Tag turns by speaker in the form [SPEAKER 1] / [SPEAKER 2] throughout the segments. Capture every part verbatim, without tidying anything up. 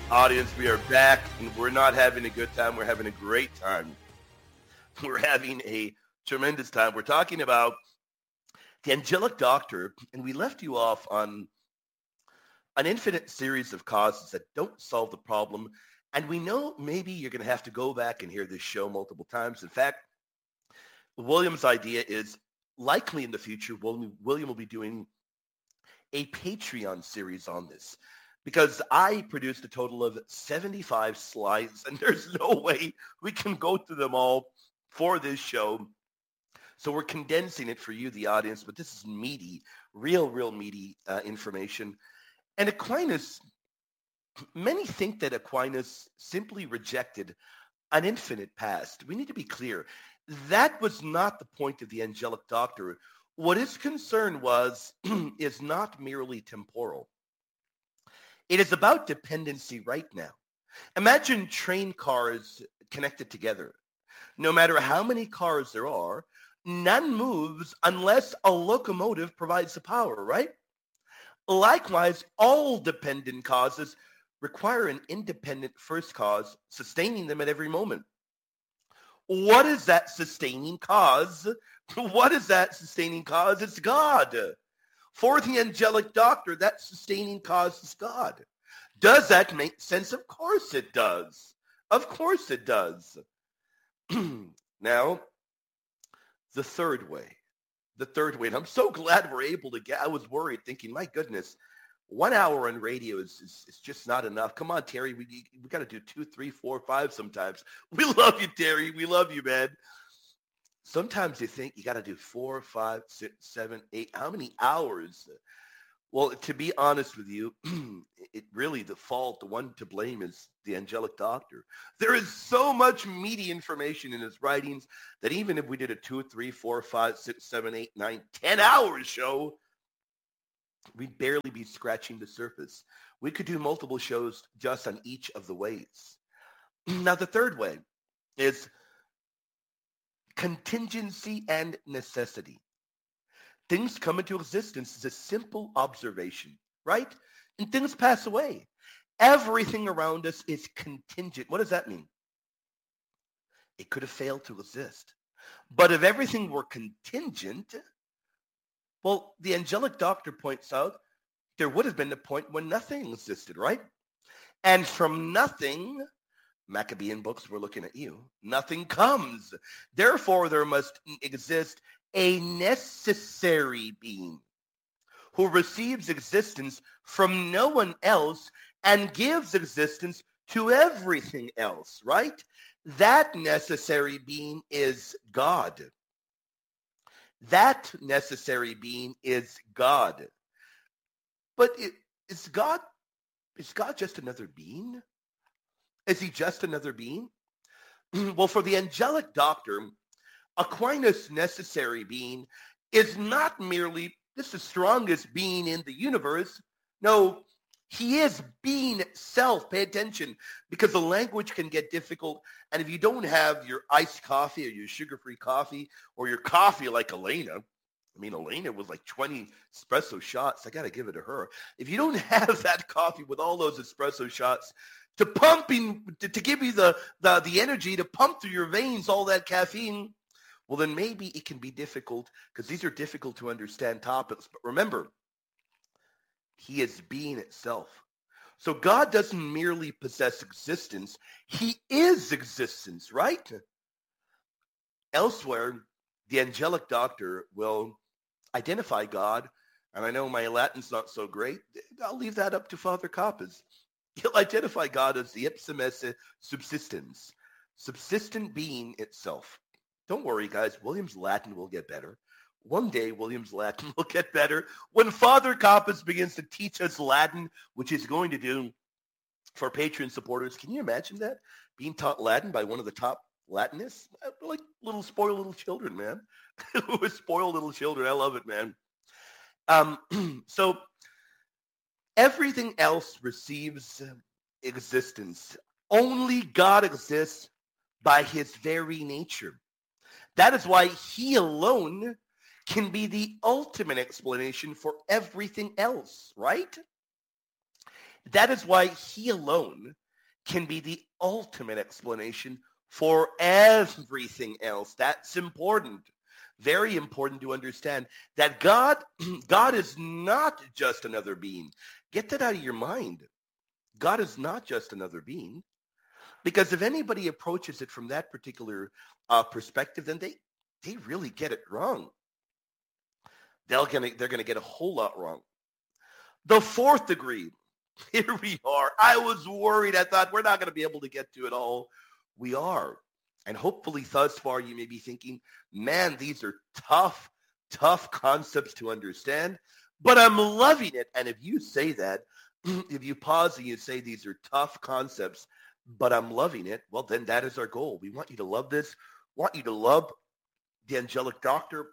[SPEAKER 1] Audience, we are back, and we're not having a good time. We're having a great time. We're having a tremendous time. We're talking about the angelic doctor, and we left you off on an infinite series of causes that don't solve the problem. And we know maybe you're going to have to go back and hear this show multiple times. In fact, William's idea is likely in the future, William, William will be doing a Patreon series on this, because I produced a total of seventy-five slides, and there's no way we can go through them all for this show. So we're condensing it for you, the audience, but this is meaty, real, real meaty uh, information. And Aquinas, many think that Aquinas simply rejected an infinite past. We need to be clear. That was not the point of the angelic doctor. What his concern was is not merely temporal. It is about dependency right now. Imagine train cars connected together. No matter how many cars there are, none moves unless a locomotive provides the power, right? Likewise, all dependent causes require an independent first cause, sustaining them at every moment. What is that sustaining cause? What is that sustaining cause? It's God. For the angelic doctor, that sustaining cause is God. Does that make sense? Of course it does. Of course it does. Now, the third way. The third way. And I'm so glad we're able to get, I was worried thinking, my goodness, one hour on radio is, is, is just not enough. Come on, Terry. We, we got to do two, three, four, five sometimes. We love you, Terry. We love you, man. Sometimes you think you got to do four, five, six, seven, eight. How many hours? Well, to be honest with you, it really, the fault, the one to blame is the angelic doctor. There is so much meaty information in his writings that even if we did a two, three, four, five, six, seven, eight, nine, ten hours show, we'd barely be scratching the surface. We could do multiple shows just on each of the ways. Now, the third way is contingency and necessity. Things come into existence as a simple observation, right? And things pass away. Everything around us is contingent. What does that mean? It could have failed to exist. But if everything were contingent, well, the angelic doctor points out there would have been a point when nothing existed, right? And from nothing, Maccabean books, we're looking at you, nothing comes. Therefore, there must exist a necessary being who receives existence from no one else and gives existence to everything else, right? That necessary being is God. That necessary being is God. But it, is God, is God just another being? Is he just another being? Well, for the angelic doctor, Aquinas' necessary being is not merely this the strongest being in the universe. No, he is being itself. Pay attention, because the language can get difficult. And if you don't have your iced coffee or your sugar-free coffee or your coffee like Elena, I mean, Elena was like twenty espresso shots. I got to give it to her. If you don't have that coffee with all those espresso shots to pumping, to, to give you the, the, the energy to pump through your veins, all that caffeine, well, then maybe it can be difficult, because these are difficult to understand topics. But remember, he is being itself. So God doesn't merely possess existence. He is existence, right? Elsewhere, the angelic doctor will identify God, and I know my Latin's not so great. I'll leave that up to Father Kappas. He'll identify God as the ipsum esse subsistens, subsistent being itself. Don't worry, guys. William's Latin will get better. One day, William's Latin will get better. When Father Kappas begins to teach us Latin, which he's going to do for Patreon supporters, can you imagine that? Being taught Latin by one of the top Latinists? Like little spoiled little children, man. Spoiled little children. I love it, man. Um, so everything else receives existence. Only God exists by his very nature. That is why he alone can be the ultimate explanation for everything else, right? That is why he alone can be the ultimate explanation for everything else. That's important. Very important to understand that God, God is not just another being. Get that out of your mind. God is not just another being. Because if anybody approaches it from that particular uh, perspective, then they, they really get it wrong. They're gonna, they're gonna get a whole lot wrong. The fourth degree. Here we are. I was worried. I thought we're not going to be able to get to it all. We are. And hopefully thus far you may be thinking, man, these are tough, tough concepts to understand, but I'm loving it. And if you say that, if you pause and you say these are tough concepts, but I'm loving it, well, then that is our goal. We want you to love this. We want you to love the angelic doctor.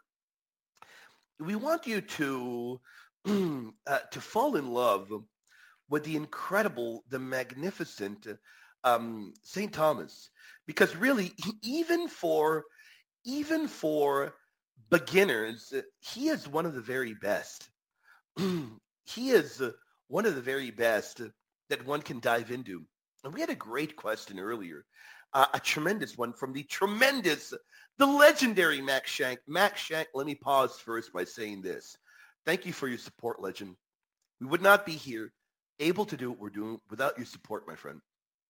[SPEAKER 1] We want you to, uh, to fall in love with the incredible, the magnificent um, Saint Thomas, because really, even for even for beginners, he is one of the very best. He is one of the very best that one can dive into. And we had a great question earlier, uh, a tremendous one from the tremendous, the legendary Max Shank. Max Shank, let me pause first by saying this. Thank you for your support, legend. We would not be here able to do what we're doing without your support, my friend.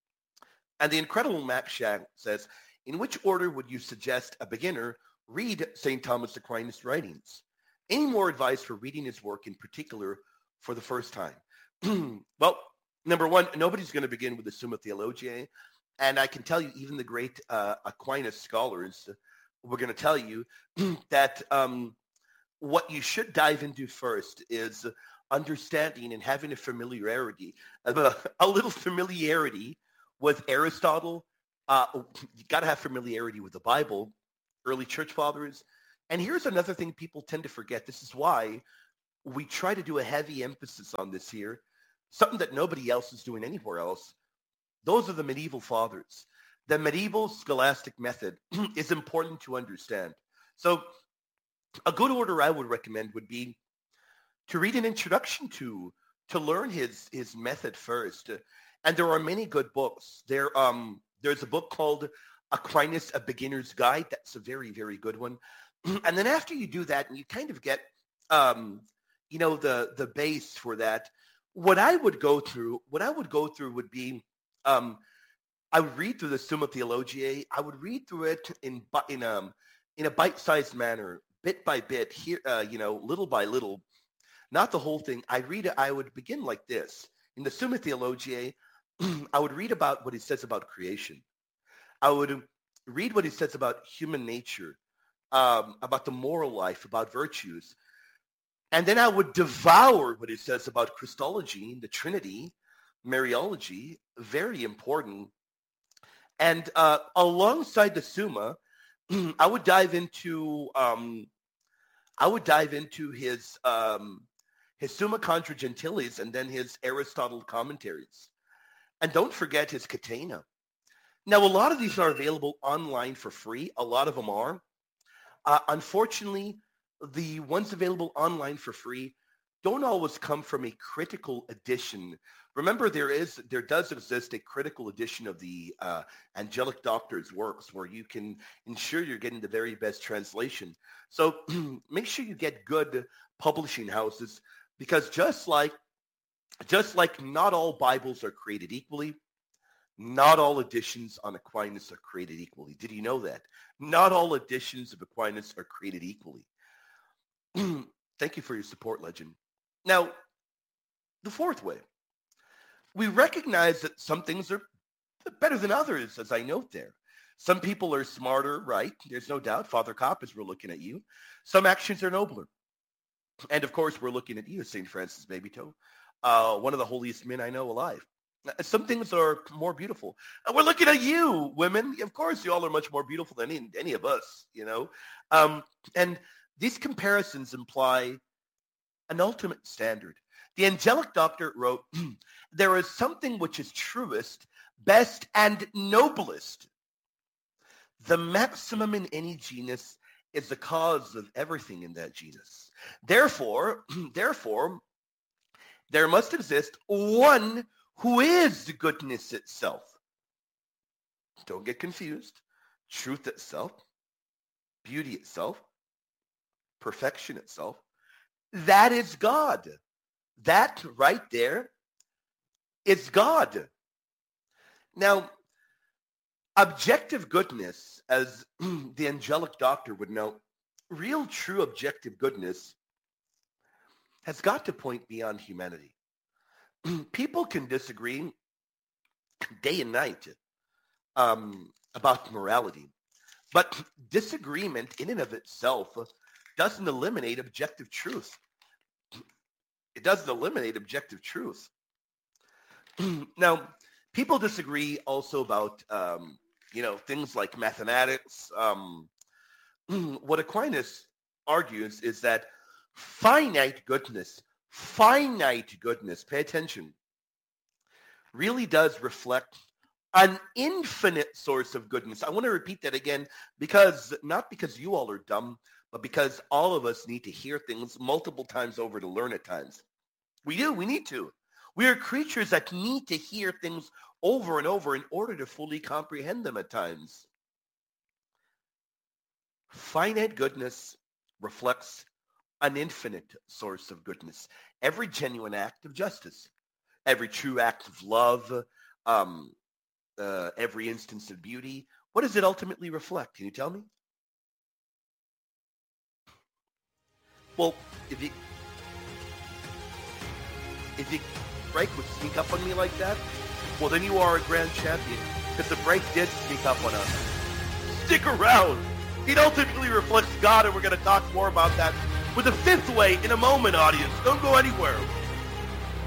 [SPEAKER 1] And the incredible Max Shank says, in which order would you suggest a beginner read Saint Thomas Aquinas' writings? Any more advice for reading his work in particular for the first time? Well, number one, nobody's going to begin with the Summa Theologiae. And I can tell you, even the great uh, Aquinas scholars were going to tell you that um, what you should dive into first is understanding and having a familiarity, a, a little familiarity with Aristotle. Uh, you got to have familiarity with the Bible, early church fathers. And here's another thing people tend to forget. This is why we try to do a heavy emphasis on this here, something that nobody else is doing anywhere else. Those are the medieval fathers. The medieval scholastic method is important to understand. So a good order I would recommend would be to read an introduction to, to learn his, his method first. And there are many good books. There, um, there's a book called Aquinas, A Beginner's Guide. That's a very, very good one. And then after you do that, and you kind of get, um, you know, the, the base for that, what I would go through, what I would go through would be, um, I would read through the Summa Theologiae. I would read through it in, in, um, in a bite-sized manner, bit by bit, here, uh, you know, little by little. Not the whole thing. I read it. I would begin like this. In the Summa Theologiae, I would read about what he says about creation. I would read what he says about human nature, um, about the moral life, about virtues. And then I would devour what he says about Christology, the Trinity, Mariology, very important. And uh, alongside the Summa, I would dive into um, I would dive into his um, his Summa Contra Gentiles, and then his Aristotle commentaries. And don't forget his Catena. Now, a lot of these are available online for free. A lot of them are. Uh, unfortunately, the ones available online for free don't always come from a critical edition. Remember, there is, there does exist a critical edition of the uh, Angelic Doctor's works where you can ensure you're getting the very best translation. So make sure you get good publishing houses, because just like, just like not all Bibles are created equally, not all editions on Aquinas are created equally. Did you know that? Not all editions of Aquinas are created equally. Thank you for your support, legend. Now, the fourth way. We recognize that some things are better than others, as I note there. Some people are smarter, right? There's no doubt. Father Coppers, we're looking at you. Some actions are nobler. And, of course, we're looking at you, Saint Francis Babytoe, uh, one of the holiest men I know alive. Some things are more beautiful. And we're looking at you, women. Of course, you all are much more beautiful than any, any of us, you know. Um, and these comparisons imply an ultimate standard. The Angelic Doctor wrote, there is something which is truest, best, and noblest. The maximum in any genus is the cause of everything in that genus. Therefore, therefore, there must exist one who is goodness itself. Don't get confused. Truth itself, beauty itself, perfection itself, that is God. That right there is God. Now, objective goodness, as the angelic doctor would know, real true objective goodness has got to point beyond humanity. People can disagree day and night um, about morality, but disagreement in and of itself doesn't eliminate objective truth. It doesn't eliminate objective truth. Now, people disagree also about, um, you know, things like mathematics. Um, what Aquinas argues is that finite goodness, finite goodness, pay attention, really does reflect an infinite source of goodness. I want to repeat that again, because not because you all are dumb, but because all of us need to hear things multiple times over to learn at times. We do. We need to. We are creatures that need to hear things over and over in order to fully comprehend them at times. Finite goodness reflects an infinite source of goodness. Every genuine act of justice, every true act of love, um, uh, every instance of beauty, what does it ultimately reflect? Can you tell me? Well, if you if you break would sneak up on me like that, well, then you are a grand champion, because the break did sneak up on us. Stick around. It ultimately reflects God, and we're going to talk more about that with the fifth way in a moment, audience. Don't go anywhere.